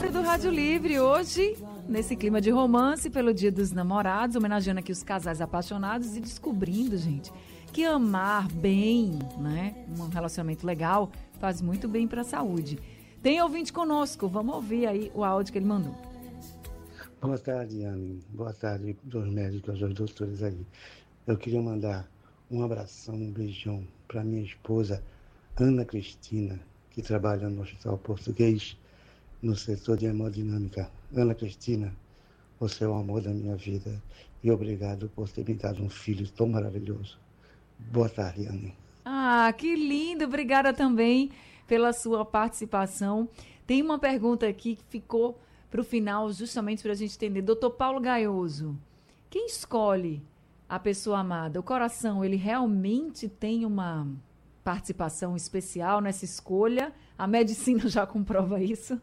do Rádio Livre, hoje, nesse clima de romance, pelo Dia dos Namorados, homenageando aqui os casais apaixonados e descobrindo, gente, que amar bem, né, um relacionamento legal, faz muito bem para a saúde. Tem ouvinte conosco, vamos ouvir aí o áudio que ele mandou. Boa tarde, Anne. Boa tarde, dos médicos, dos doutores aí. Eu queria mandar um abração, um beijão para minha esposa, Ana Cristina, que trabalha no Hospital Português, no setor de hemodinâmica. Ana Cristina, você é o amor da minha vida e obrigado por ter me dado um filho tão maravilhoso. Boa tarde, Anne. Ah, que lindo! Obrigada também pela sua participação. Tem uma pergunta aqui que ficou para o final, justamente para a gente entender. Doutor Paulo Gaioso, quem escolhe a pessoa amada? O coração, ele realmente tem uma participação especial nessa escolha? A medicina já comprova isso?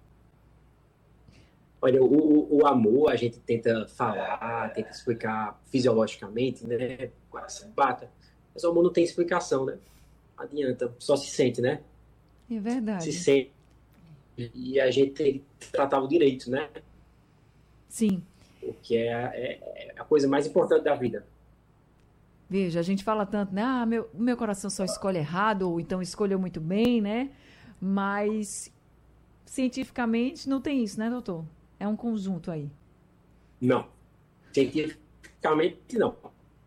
Olha, o amor, a gente tenta falar, tenta explicar fisiologicamente, né? O coração bata. Mas o amor não tem explicação, né? Não adianta, só se sente, né? É verdade. Se sente. E a gente tem que tratar o direito, né? Sim. O que é a coisa mais importante da vida. Veja, a gente fala tanto, né? Ah, meu coração só escolhe errado, ou então escolheu muito bem, né? Mas cientificamente não tem isso, né, doutor? É um conjunto aí. Não. Cientificamente, não.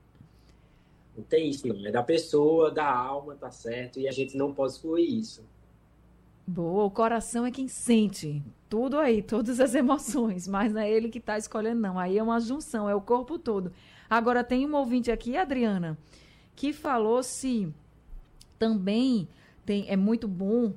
Não tem isso, não. É da pessoa, da alma, tá certo? E a gente não pode excluir isso. Boa, o coração é quem sente tudo aí, todas as emoções, mas não é ele que está escolhendo, não. Aí é uma junção, é o corpo todo. Agora, tem um ouvinte aqui, Adriana, que falou se também é muito bom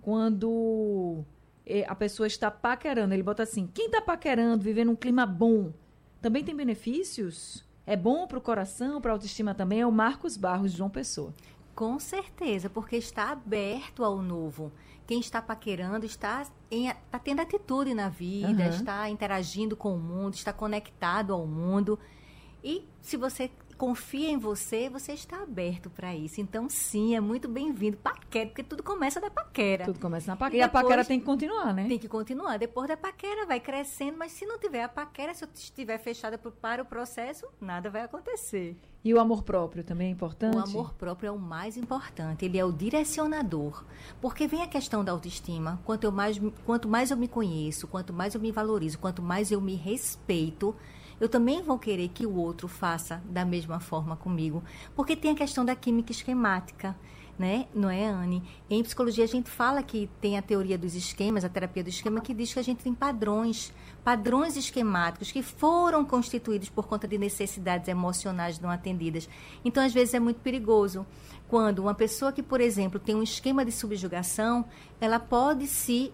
quando a pessoa está paquerando. Ele bota assim, quem está paquerando, vivendo um clima bom, também tem benefícios? É bom para o coração, para a autoestima também? É o Marcos Barros, de João Pessoa. Com certeza, porque está aberto ao novo. Quem está paquerando está tendo atitude na vida, está interagindo com o mundo, está conectado ao mundo. E se você confia em você, você está aberto para isso. Então, sim, é muito bem-vindo. Paquera, porque tudo começa da paquera. Tudo começa na paquera. E a paquera tem que continuar, né? Tem que continuar. Depois da paquera, vai crescendo, mas se não tiver a paquera, se eu estiver fechada para o processo, nada vai acontecer. E o amor próprio também é importante? O amor próprio é o mais importante. Ele é o direcionador. Porque vem a questão da autoestima. Quanto mais eu me conheço, quanto mais eu me valorizo, quanto mais eu me respeito, eu também vou querer que o outro faça da mesma forma comigo. Porque tem a questão da química esquemática, né? Não é, Anne? Em psicologia a gente fala que tem a teoria dos esquemas, a terapia do esquema, que diz que a gente tem padrões esquemáticos que foram constituídos por conta de necessidades emocionais não atendidas. Então, às vezes, é muito perigoso quando uma pessoa que, por exemplo, tem um esquema de subjugação, ela pode se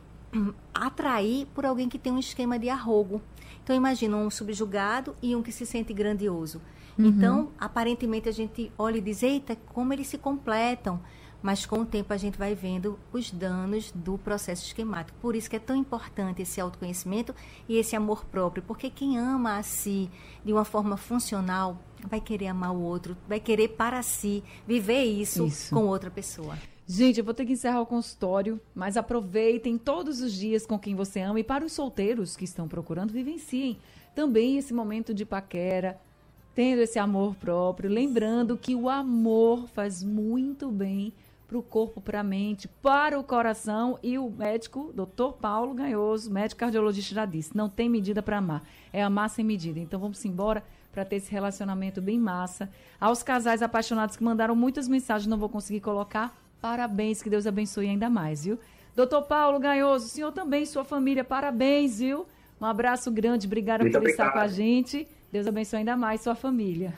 atrair por alguém que tem um esquema de arrogo. Então, imagina um subjugado e um que se sente grandioso. Então, aparentemente, a gente olha e diz, eita, como eles se completam. Mas, com o tempo, a gente vai vendo os danos do processo esquemático. Por isso que é tão importante esse autoconhecimento e esse amor próprio. Porque quem ama a si de uma forma funcional vai querer amar o outro, vai querer para si viver isso. Com outra pessoa. Gente, eu vou ter que encerrar o consultório, mas aproveitem todos os dias com quem você ama. E para os solteiros que estão procurando, vivenciem também esse momento de paquera, tendo esse amor próprio, lembrando que o amor faz muito bem para o corpo, para a mente, para o coração. E o médico, Dr. Paulo Gaioso, médico cardiologista, já disse, não tem medida para amar, é amar sem medida. Então vamos embora para ter esse relacionamento bem massa. Aos casais apaixonados que mandaram muitas mensagens, não vou conseguir colocar, parabéns, que Deus abençoe ainda mais, viu? Dr. Paulo Gaioso, o senhor também, sua família, parabéns, viu? Um abraço grande, obrigado por estar com a gente. Deus abençoe ainda mais sua família.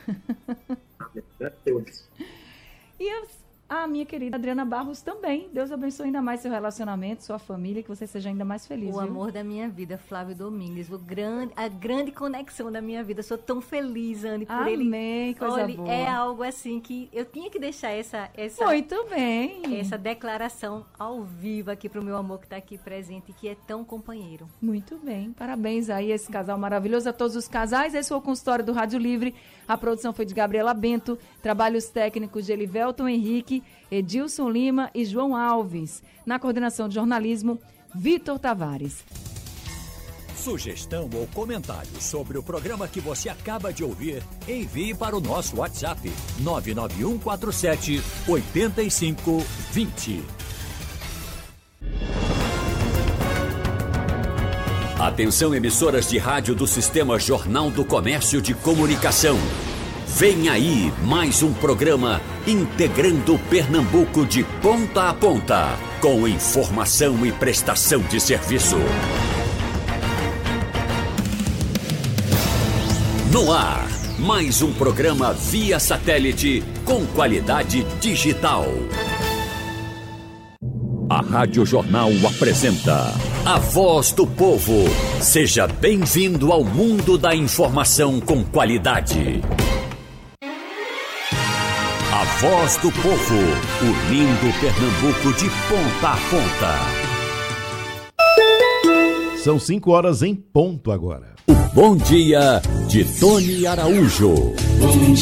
E a minha querida Adriana Barros também. Deus abençoe ainda mais seu relacionamento, sua família, que você seja ainda mais feliz. O amor da minha vida, Flávio Domingues, a grande conexão da minha vida. Sou tão feliz, Anne, por ele. Amém, coisa Olha, boa. É algo assim que eu tinha que deixar essa muito bem. Essa declaração ao vivo aqui para o meu amor que está aqui presente, que é tão companheiro. Muito bem, parabéns aí a esse casal maravilhoso, a todos os casais. Esse foi o consultório do Rádio Livre. A produção foi de Gabriela Bento, trabalhos técnicos de Elivelton Henrique, Edilson Lima e João Alves. Na coordenação de jornalismo, Vitor Tavares. Sugestão ou comentário sobre o programa que você acaba de ouvir, envie para o nosso WhatsApp 99147 8520. Atenção, emissoras de rádio do Sistema Jornal do Comércio de Comunicação. Vem aí mais um programa integrando Pernambuco de ponta a ponta, com informação e prestação de serviço. No ar, mais um programa via satélite com qualidade digital. A Rádio Jornal apresenta A Voz do Povo. Seja bem-vindo ao mundo da informação com qualidade. A Voz do Povo, unindo Pernambuco de ponta a ponta. São 5 horas em ponto agora. O Bom Dia de Tony Araújo. Bom